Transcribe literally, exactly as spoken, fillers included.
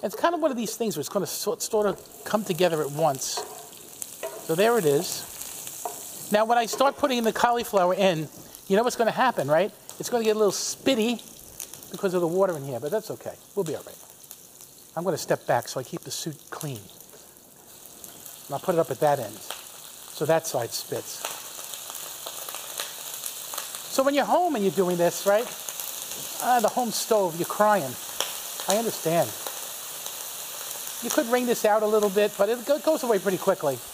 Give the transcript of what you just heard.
It's kind of one of these things where it's going to sort, sort of come together at once. So there it is. Now when I start putting the cauliflower in, you know what's going to happen, right? It's going to get a little spitty because of the water in here, but that's okay. We'll be all right. I'm going to step back so I keep the suit clean. And I'll put it up at that end so that side spits. So when you're home and you're doing this, right? Ah, the home stove, you're crying. I understand. You could wring this out a little bit, but it goes away pretty quickly.